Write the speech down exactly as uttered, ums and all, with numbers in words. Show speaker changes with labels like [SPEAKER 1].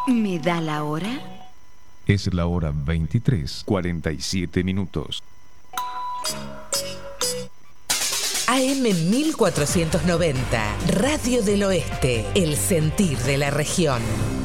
[SPEAKER 1] ¿Me da la hora?
[SPEAKER 2] Es la hora veintitrés, cuarenta y siete minutos.
[SPEAKER 3] A M mil cuatrocientos noventa, Radio del Oeste, el sentir de la región.